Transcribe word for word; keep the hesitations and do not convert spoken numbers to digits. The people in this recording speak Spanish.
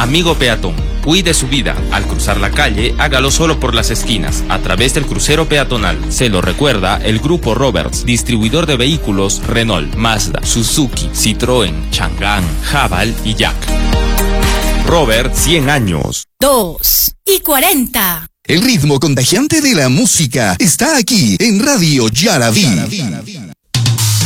Amigo peatón, cuide su vida. Al cruzar la calle, hágalo solo por las esquinas, a través del crucero peatonal. Se lo recuerda el Grupo Roberts, distribuidor de vehículos Renault, Mazda, Suzuki, Citroën, Chang'an, Haval y Jack. Robert, cien años. Dos y cuarenta. El ritmo contagiante de la música está aquí en Radio Yaraví.